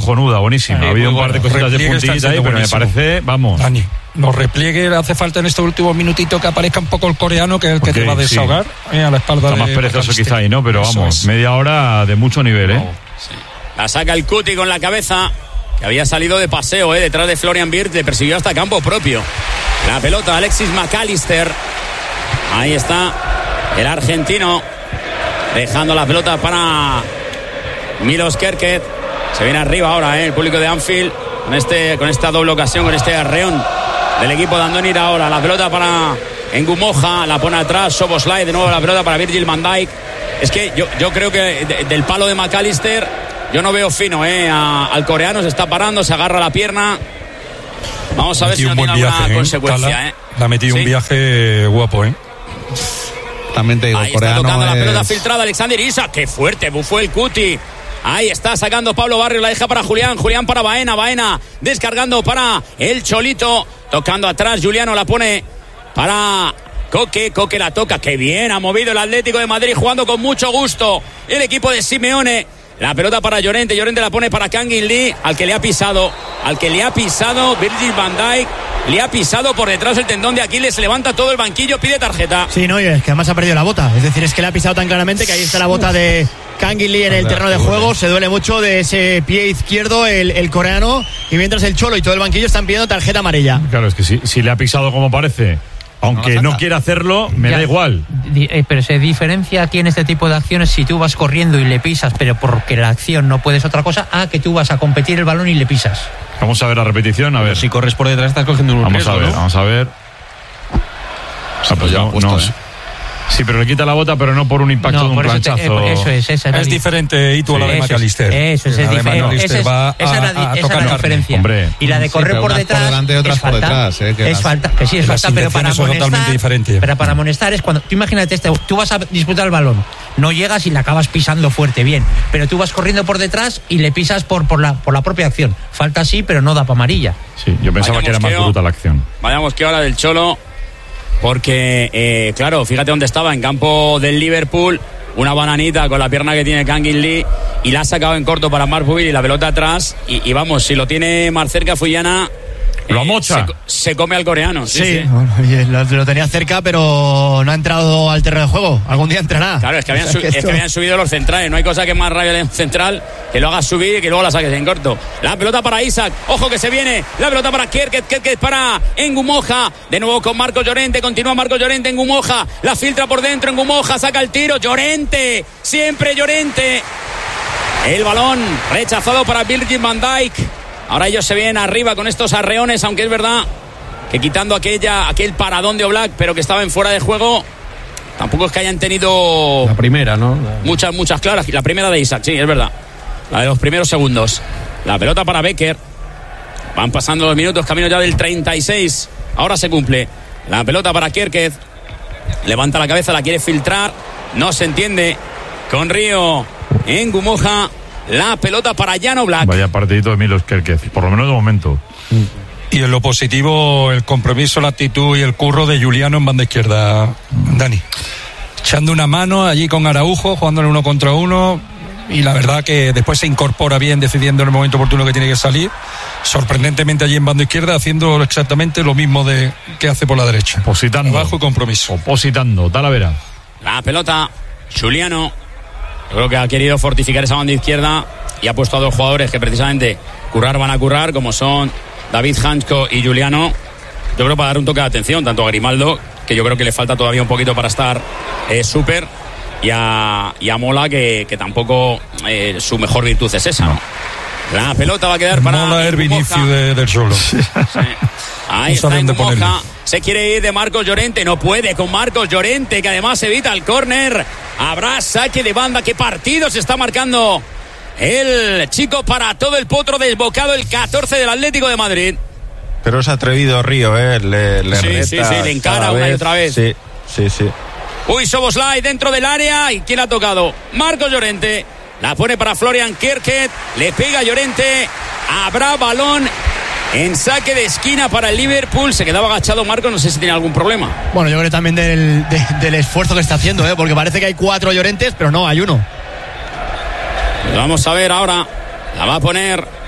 cojonuda, buenísima. Ha habido un par de cositas de puntillita ahí, pero me parece, vamos. Dani, los repliegues hace falta en estos últimos minutitos que aparezca un poco el coreano, que es el que te va a desahogar a la espalda. Está más perezoso quizá ahí, ¿no? Pero vamos, media hora de mucho nivel, ¿eh? Sí. La saca el Cuti con la cabeza, que había salido de paseo, detrás de Florian Wirtz, le persiguió hasta campo propio. La pelota, Alexis McAllister. Ahí está el argentino, dejando la pelota para Milos Kerkez. Se viene arriba ahora, el público de Anfield, con esta doble ocasión, con este arreón del equipo de Andoni Iraola. La pelota para Ngumoja, la pone atrás Szoboszlai, de nuevo la pelota para Virgil van Dijk. Es que yo creo que del palo de McAllister yo no veo fino, al coreano, se está parando, se agarra la pierna. Vamos a ver si no tiene alguna consecuencia. Le ha metido un viaje guapo, También te digo, ahí está tocando la pelota filtrada Alexander Isak. Qué fuerte fue el Cuti. Ahí está sacando Pablo Barrios, la deja para Julián para Baena, descargando para el Cholito, tocando atrás, Juliano la pone para Coque la toca, qué bien ha movido el Atlético de Madrid, jugando con mucho gusto el equipo de Simeone. La pelota para Llorente la pone para Kangin Lee, al que le ha pisado Virgil van Dijk, le ha pisado por detrás el tendón de Aquiles, se levanta todo el banquillo, pide tarjeta. Sí, no, y es que además ha perdido la bota, es decir, es que le ha pisado tan claramente que ahí está la bota de Kangin Lee en el terreno de juego, se duele mucho de ese pie izquierdo el coreano, y mientras el Cholo y todo el banquillo están pidiendo tarjeta amarilla. Claro, es que si le ha pisado como parece, aunque no quiera hacerlo, me da igual. Pero se diferencia aquí en este tipo de acciones si tú vas corriendo y le pisas, pero porque la acción no puedes otra cosa, a que tú vas a competir el balón y le pisas. Vamos a ver la repetición, a ver. Si corres por detrás estás cogiendo un riesgo, Vamos a ver. Sí, pero le quita la bota, pero no por un impacto de un planchazo. Es diferente, y tú a la de McAllister. Eso es diferente. Esa es la diferencia. Hombre. Y la de correr por detrás. Por delante y otras por detrás. Es falta, que sí, es falta, pero para amonestar. Pero para amonestar es cuando. Tú imagínate, tú vas a disputar el balón, no llegas y la acabas pisando fuerte, bien. Pero tú vas corriendo por detrás y le pisas por la propia acción. Falta sí, pero no da para amarilla. Sí, yo pensaba que era más bruta la acción. Vayamos que ahora del Cholo. Porque, claro, fíjate dónde estaba, en campo del Liverpool, una bananita con la pierna que tiene Kangin Lee, y la ha sacado en corto para Marc Bubil y la pelota atrás, y vamos, si lo tiene más cerca Fullana, lo mocha. Se come al coreano. Sí. Bueno, lo tenía cerca, pero no ha entrado al terreno de juego. Algún día entrará. Claro, es que habían subido los centrales. No hay cosa que más rabia de un central que lo hagas subir y que luego la saques en corto. La pelota para Isak. Ojo que se viene. La pelota para Kerkez para Ngumoja. De nuevo con Marcos Llorente. Continúa Marcos Llorente. Ngumoja la filtra por dentro. Ngumoja saca el tiro. Llorente. Siempre Llorente. El balón rechazado para Virgil van Dijk. Ahora ellos se vienen arriba con estos arreones, aunque es verdad que quitando aquel paradón de Oblak, pero que estaba en fuera de juego, tampoco es que hayan tenido la primera, ¿no? Muchas claras. La primera de Isak, sí, es verdad. La de los primeros segundos. La pelota para Becker. Van pasando los minutos, camino ya del 36. Ahora se cumple. La pelota para Kerkez. Levanta la cabeza, la quiere filtrar. No se entiende. Con Río en Ngumoja. La pelota para Jan Oblak. Vaya partidito de Milos Kerkez, por lo menos de momento. Y en lo positivo, el compromiso, la actitud y el curro de Juliano en banda izquierda, Dani. Echando una mano allí con Araujo, jugándole 1 contra 1. Y la verdad que después se incorpora bien, decidiendo en el momento oportuno que tiene que salir. Sorprendentemente allí en banda izquierda, haciendo exactamente lo mismo que hace por la derecha. Opositando. Trabajo y compromiso. Opositando, Talavera. La pelota, Juliano. Yo creo que ha querido fortificar esa banda izquierda y ha puesto a 2 jugadores que precisamente van a currar, como son David Hansko y Juliano. Yo creo para dar un toque de atención tanto a Grimaldo, que yo creo que le falta todavía un poquito para estar súper, y a Mola, que tampoco su mejor virtud es esa, ¿no? La pelota va a quedar para Mola es Vinicius del Solo. Sí. Ahí está Ngumoja. Se quiere ir de Marcos Llorente, no puede con Marcos Llorente, que además evita el córner. Habrá saque de banda. Qué partido se está marcando el chico para todo el potro desbocado, el 14 del Atlético de Madrid. Pero es atrevido Río, le reta, le encara una y otra vez. Sí. Uy, Szoboszlai dentro del área. ¿Y quién ha tocado? Marcos Llorente. La pone para Florian Kerkez. Le pega Llorente. Habrá balón en saque de esquina para el Liverpool. Se quedaba agachado Marcos. No sé si tiene algún problema. Bueno, yo creo también del esfuerzo que está haciendo, porque parece que hay 4 Llorentes, pero no, hay 1. Vamos a ver ahora. La va a poner